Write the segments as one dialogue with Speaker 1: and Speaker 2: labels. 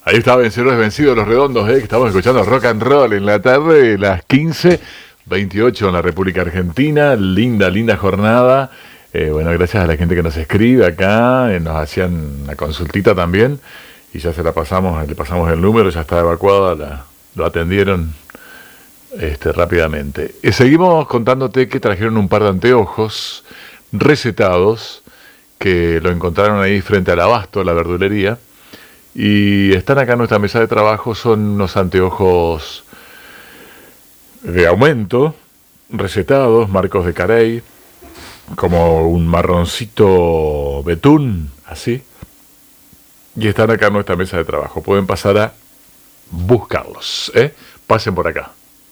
Speaker 1: Ahí está Vencedores Vencidos Los Redondos, que estamos escuchando rock and roll en la tarde, las 15:28 en la República Argentina. Linda jornada. Bueno, gracias a la gente que nos escribe acá, nos hacían una consultita también y ya le pasamos el número, ya está evacuada, lo atendieron rápidamente. Seguimos contándote que trajeron un par de anteojos recetados que lo encontraron ahí frente al Abasto, la verdulería. Y están acá en nuestra mesa de trabajo, son unos anteojos de aumento, recetados, marcos de Carey, como un marroncito betún, así. Y están acá en nuestra mesa de trabajo. Pueden pasar a buscarlos, Pasen por acá.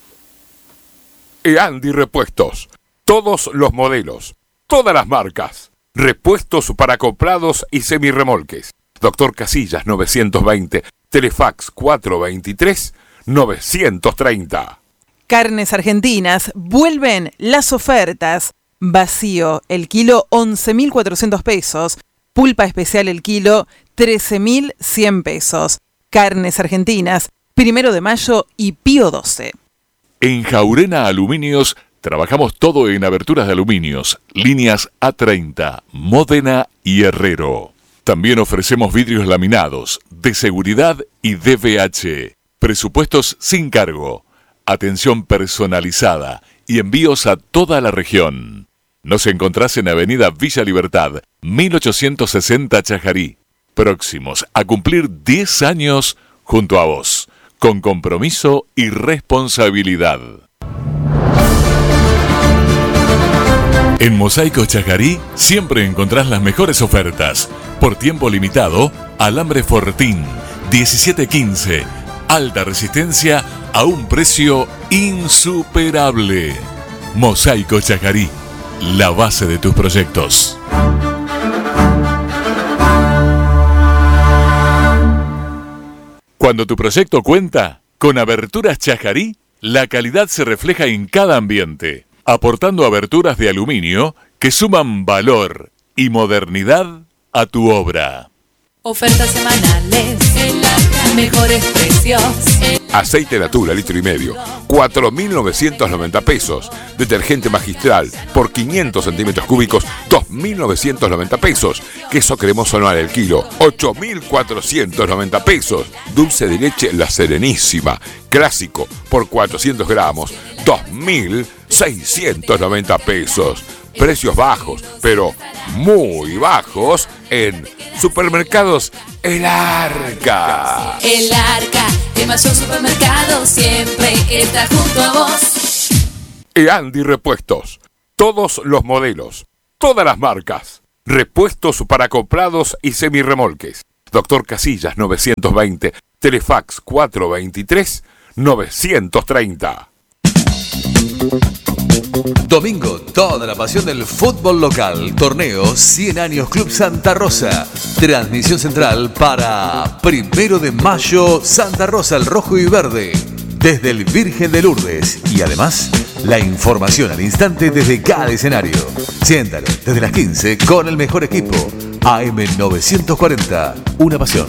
Speaker 2: Andy Repuestos. Todos los modelos, todas las marcas. Repuestos para comprados y semirremolques. Doctor Casillas 920, Telefax 423-930.
Speaker 3: Carnes Argentinas, vuelven las ofertas. Vacío, el kilo 11.400 pesos. Pulpa especial el kilo 13.100 pesos. Carnes Argentinas, 1 de mayo y Pío 12.
Speaker 4: En Jaurena Aluminios trabajamos todo en aberturas de aluminios, líneas A30, Módena y Herrero. También ofrecemos vidrios laminados, de seguridad y DVH. Presupuestos sin cargo, atención personalizada y envíos a toda la región. Nos encontrás en Avenida Villa Libertad, 1860 Chajarí. Próximos a cumplir 10 años junto a vos, con compromiso y responsabilidad. En Mosaico Chajarí siempre encontrás las mejores ofertas. Por tiempo limitado, alambre Fortín, 1715. Alta resistencia a un precio insuperable. Mosaico Chajarí, la base de tus proyectos. Cuando tu proyecto cuenta con Aberturas Chajarí, la calidad se refleja en cada ambiente, aportando aberturas de aluminio que suman valor y modernidad a tu obra.
Speaker 5: Ofertas semanales, mejores precios.
Speaker 2: Aceite Natura, litro y medio, 4.990 pesos. Detergente Magistral, por 500 centímetros cúbicos, 2.990 pesos. Queso cremoso anual el kilo, 8.490 pesos. Dulce de leche La Serenísima, clásico, por 400 gramos, 2.690 pesos. Precios bajos, pero muy bajos en Supermercados El Arca.
Speaker 5: El Arca, el mayor supermercado, siempre está junto a vos.
Speaker 2: Andy Repuestos. Todos los modelos, todas las marcas. Repuestos para comprados y semirremolques. Doctor Casillas 920, Telefax 423-930.
Speaker 6: Domingo, toda la pasión del fútbol local. Torneo 100 años Club Santa Rosa. Transmisión central para 1 de mayo, Santa Rosa, el rojo y verde. Desde el Virgen de Lourdes. Y además, la información al instante desde cada escenario. Siéntalo desde las 15 con el mejor equipo. AM 940, una pasión.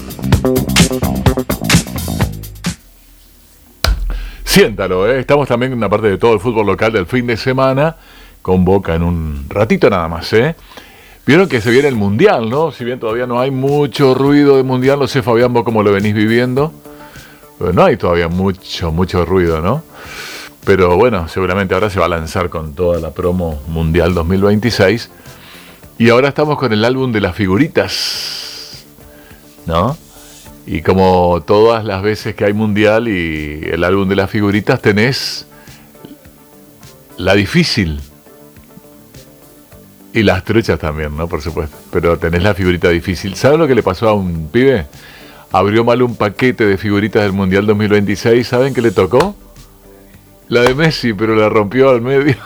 Speaker 1: Siéntalo, estamos también en una parte de todo el fútbol local del fin de semana, con Boca en un ratito nada más, Vieron que se viene el Mundial, ¿no? Si bien todavía no hay mucho ruido de Mundial, no sé, Fabián, vos cómo lo venís viviendo, pero no hay todavía mucho ruido, ¿no? Pero bueno, seguramente ahora se va a lanzar con toda la promo Mundial 2026, y ahora estamos con el álbum de las figuritas, ¿no? Y como todas las veces que hay mundial y el álbum de las figuritas, tenés la difícil y las truchas también, ¿no? Por supuesto. Pero tenés la figurita difícil. ¿Saben lo que le pasó a un pibe? Abrió mal un paquete de figuritas del Mundial 2026. ¿Saben qué le tocó? La de Messi, pero la rompió al medio.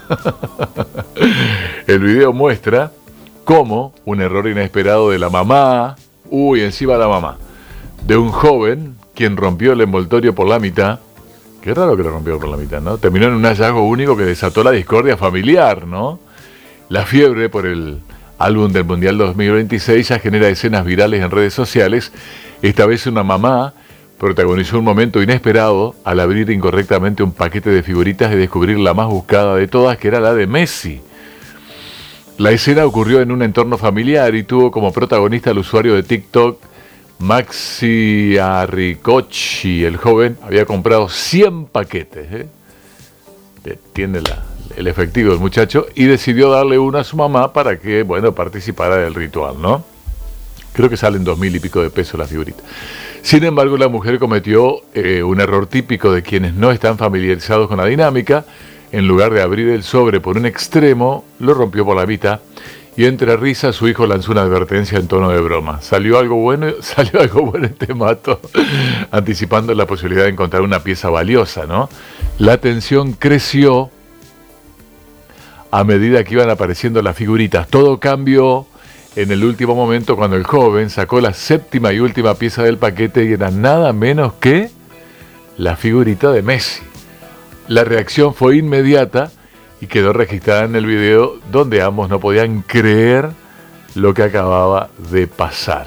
Speaker 1: El video muestra cómo un error inesperado de la mamá, encima la mamá, de un joven quien rompió el envoltorio por la mitad. Qué raro que lo rompió por la mitad, ¿no? Terminó en un hallazgo único que desató la discordia familiar, ¿no? La fiebre por el álbum del Mundial 2026, ya genera escenas virales en redes sociales. Esta vez una mamá protagonizó un momento inesperado al abrir incorrectamente un paquete de figuritas y descubrir la más buscada de todas, que era la de Messi. La escena ocurrió en un entorno familiar y tuvo como protagonista al usuario de TikTok Maxi Arricochi. El joven había comprado 100 paquetes, tiene el efectivo el muchacho, y decidió darle uno a su mamá para que, bueno, participara del ritual, ¿no? Creo que salen 2.000 y pico de pesos la figurita. Sin embargo, la mujer cometió un error típico de quienes no están familiarizados con la dinámica. En lugar de abrir el sobre por un extremo, lo rompió por la mitad y entre risas su hijo lanzó una advertencia en tono de broma. Salió algo bueno y te mato, anticipando la posibilidad de encontrar una pieza valiosa, ¿no? La tensión creció a medida que iban apareciendo las figuritas. Todo cambió en el último momento cuando el joven sacó la séptima y última pieza del paquete y era nada menos que la figurita de Messi. La reacción fue inmediata y quedó registrada en el video, donde ambos no podían creer lo que acababa de pasar.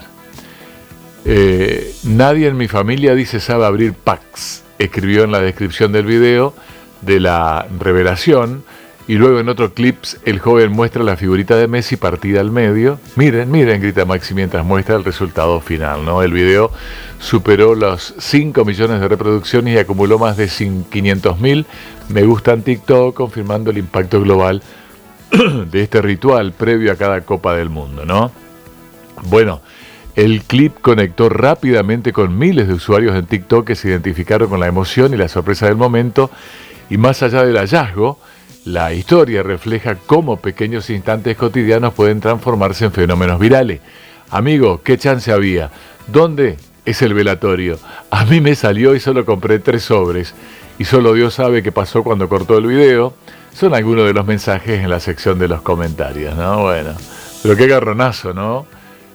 Speaker 1: Nadie en mi familia dice sabe abrir packs, escribió en la descripción del video de la revelación. Y luego en otro clips el joven muestra la figurita de Messi partida al medio. Miren, miren, grita Maxi mientras muestra el resultado final, ¿no? El video superó los 5 millones de reproducciones y acumuló más de 500.000 me gusta en TikTok, confirmando el impacto global de este ritual previo a cada Copa del Mundo, ¿no? Bueno, el clip conectó rápidamente con miles de usuarios en TikTok que se identificaron con la emoción y la sorpresa del momento. Y más allá del hallazgo, la historia refleja cómo pequeños instantes cotidianos pueden transformarse en fenómenos virales. Amigo, ¿qué chance había? ¿Dónde es el velatorio? A mí me salió y solo compré 3 sobres. Y solo Dios sabe qué pasó cuando cortó el video. Son algunos de los mensajes en la sección de los comentarios, ¿no? Bueno, pero qué garronazo, ¿no?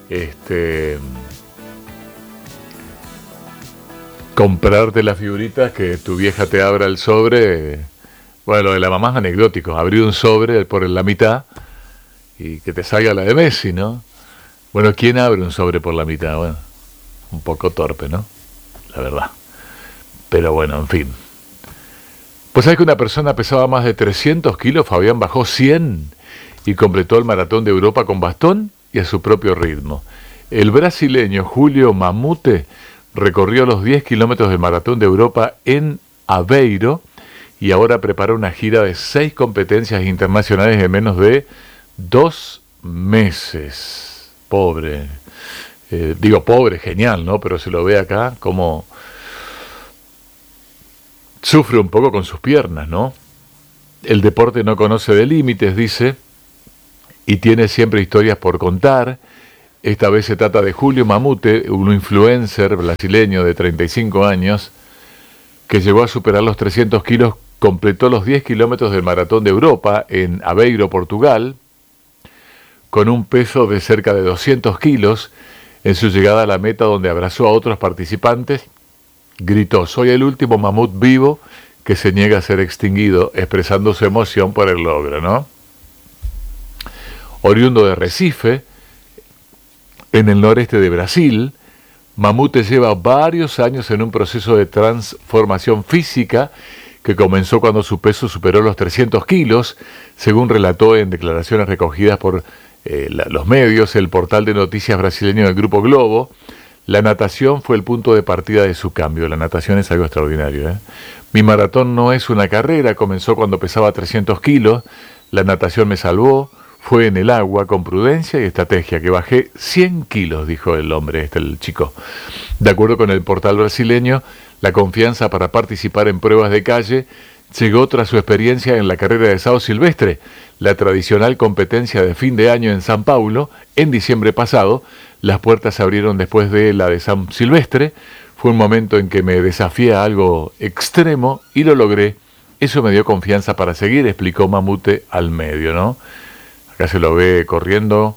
Speaker 1: Comprarte las figuritas, que tu vieja te abra el sobre. Bueno, lo de la mamá es anecdótico. Abrir un sobre por la mitad y que te salga la de Messi, ¿no? Bueno, ¿quién abre un sobre por la mitad? Bueno, un poco torpe, ¿no? La verdad. Pero bueno, en fin. Pues sabes que una persona pesaba más de 300 kilos, Fabián bajó 100 y completó el maratón de Europa con bastón y a su propio ritmo. El brasileño Julio Mamute recorrió los 10 kilómetros del maratón de Europa en Aveiro y ahora prepara una gira de 6 competencias internacionales en menos de 2 meses. Pobre. Digo pobre, genial, ¿no? Pero se lo ve acá como sufre un poco con sus piernas, ¿no? El deporte no conoce de límites, dice, y tiene siempre historias por contar. Esta vez se trata de Julio Mamute, un influencer brasileño de 35 años, que llegó a superar los 300 kilos, completó los 10 kilómetros del Maratón de Europa en Aveiro, Portugal, con un peso de cerca de 200 kilos. En su llegada a la meta, donde abrazó a otros participantes, gritó: "Soy el último mamut vivo que se niega a ser extinguido", expresando su emoción por el logro, ¿no? Oriundo de Recife, en el noreste de Brasil, Mamute lleva varios años en un proceso de transformación física que comenzó cuando su peso superó los 300 kilos, según relató en declaraciones recogidas por los medios, el portal de noticias brasileño del Grupo Globo. La natación fue el punto de partida de su cambio. La natación es algo extraordinario, ¿eh? Mi maratón no es una carrera, comenzó cuando pesaba 300 kilos, la natación me salvó, fue en el agua, con prudencia y estrategia, que bajé 100 kilos, dijo el hombre, el chico. De acuerdo con el portal brasileño, la confianza para participar en pruebas de calle llegó tras su experiencia en la carrera de Sao Silvestre, la tradicional competencia de fin de año en São Paulo, en diciembre pasado. Las puertas se abrieron después de la de San Silvestre. Fue un momento en que me desafié a algo extremo y lo logré. Eso me dio confianza para seguir, explicó Mamute al medio, ¿no? Acá se lo ve corriendo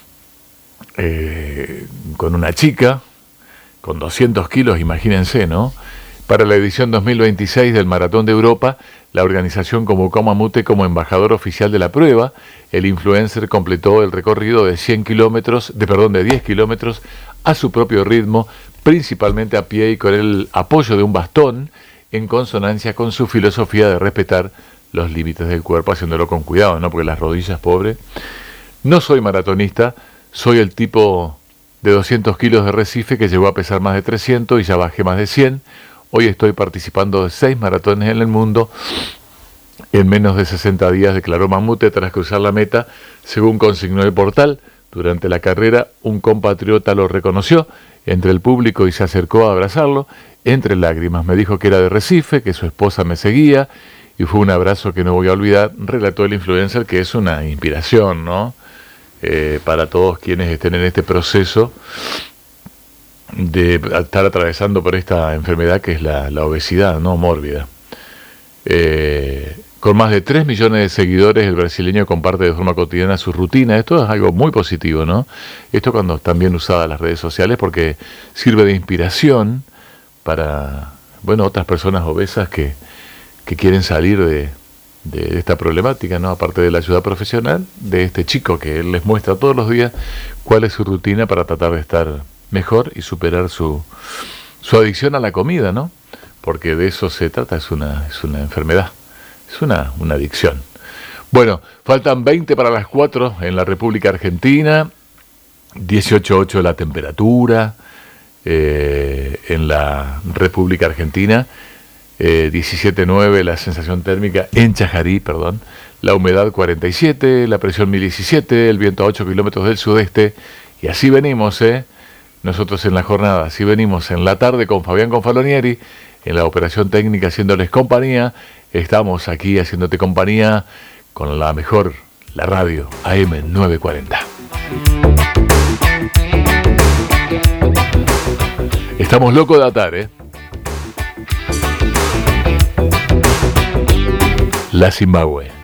Speaker 1: con una chica, con 200 kilos, imagínense, ¿no? Para la edición 2026 del Maratón de Europa, la organización convocó a Mamute como embajador oficial de la prueba. El influencer completó el recorrido de 10 kilómetros a su propio ritmo, principalmente a pie y con el apoyo de un bastón, en consonancia con su filosofía de respetar los límites del cuerpo, haciéndolo con cuidado, ¿no? Porque las rodillas, pobre. No soy maratonista, soy el tipo de 200 kilos de Recife que llegó a pesar más de 300 y ya bajé más de 100. Hoy estoy participando de 6 maratones en el mundo. En menos de 60 días, declaró Mamute tras cruzar la meta, según consignó el portal. Durante la carrera, un compatriota lo reconoció entre el público y se acercó a abrazarlo. Entre lágrimas me dijo que era de Recife, que su esposa me seguía, y fue un abrazo que no voy a olvidar, relató el influencer, que es una inspiración, ¿no? Para todos quienes estén en este proceso de estar atravesando por esta enfermedad que es la obesidad, ¿no? Mórbida. Con más de 3 millones de seguidores, el brasileño comparte de forma cotidiana su rutina. Esto es algo muy positivo, ¿no? Esto cuando están bien usadas las redes sociales, porque sirve de inspiración para, bueno, otras personas obesas que quieren salir de esta problemática, ¿no? Aparte de la ayuda profesional de este chico que él les muestra todos los días cuál es su rutina para tratar de estar mejor y superar su adicción a la comida, ¿no? Porque de eso se trata, es una enfermedad, es una adicción. Bueno, faltan 20 para las 4 en la República Argentina, 18.8 la temperatura en la República Argentina, 17.9 la sensación térmica en Chajarí, perdón, la humedad 47, la presión 1017, el viento a 8 kilómetros del sudeste, y así venimos, nosotros en la jornada, así venimos en la tarde con Fabián Confalonieri, en la operación técnica haciéndoles compañía. Estamos aquí haciéndote compañía con la mejor, la radio AM 940. Estamos locos de atar, La Zimbabue.